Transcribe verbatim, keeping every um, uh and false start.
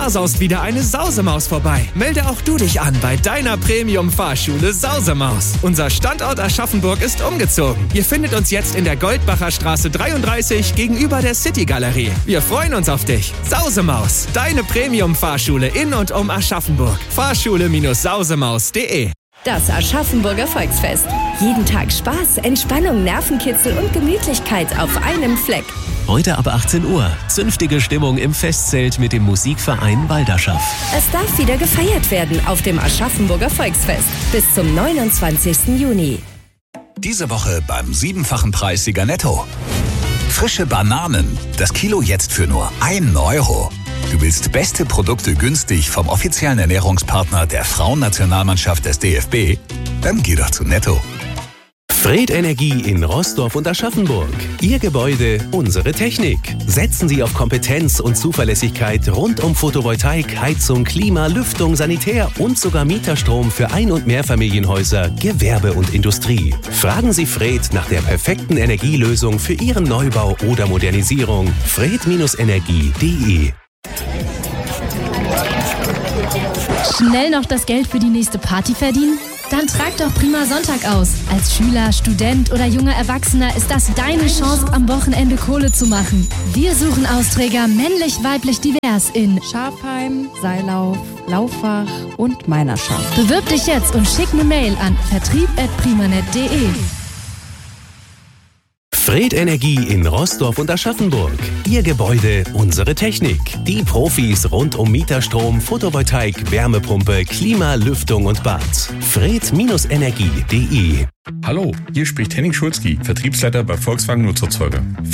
Da saust wieder eine Sausemaus vorbei. Melde auch du dich an bei deiner Premium-Fahrschule Sausemaus. Unser Standort Aschaffenburg ist umgezogen. Ihr findet uns jetzt in der Goldbacher Straße dreiunddreißig gegenüber der City-Galerie. Wir freuen uns auf dich. Sausemaus, deine Premium-Fahrschule in und um Aschaffenburg. Fahrschule Sausemaus punkt de. Das Aschaffenburger Volksfest. Jeden Tag Spaß, Entspannung, Nervenkitzel und Gemütlichkeit auf einem Fleck. Heute ab achtzehn Uhr. Zünftige Stimmung im Festzelt mit dem Musikverein Walderschaff. Es darf wieder gefeiert werden auf dem Aschaffenburger Volksfest. Bis zum neunundzwanzigsten Juni. Diese Woche beim siebenfachen Preissieger Netto. Frische Bananen. Das Kilo jetzt für nur einen Euro. Du willst beste Produkte günstig vom offiziellen Ernährungspartner der Frauennationalmannschaft des D F B? Dann geh doch zu Netto. Fred Energie in Roßdorf und Aschaffenburg. Ihr Gebäude, unsere Technik. Setzen Sie auf Kompetenz und Zuverlässigkeit rund um Photovoltaik, Heizung, Klima, Lüftung, Sanitär und sogar Mieterstrom für Ein- und Mehrfamilienhäuser, Gewerbe und Industrie. Fragen Sie Fred nach der perfekten Energielösung für Ihren Neubau oder Modernisierung. fred Energie punkt de. Schnell noch das Geld für die nächste Party verdienen? Dann trag doch Prima Sonntag aus. Als Schüler, Student oder junger Erwachsener ist das deine Chance, am Wochenende Kohle zu machen. Wir suchen Austräger männlich, weiblich, divers in Schafheim, Seilauf, Lauffach und Meinerschaft. Bewirb dich jetzt und schick eine Mail an vertrieb at primanet punkt de. Fred Energie in Roßdorf und Aschaffenburg. Ihr Gebäude, unsere Technik. Die Profis rund um Mieterstrom, Photovoltaik, Wärmepumpe, Klima, Lüftung und Bad. fred Energie punkt de. Hallo, hier spricht Henning Schulzki, Vertriebsleiter bei Volkswagen Nutzerzeuger.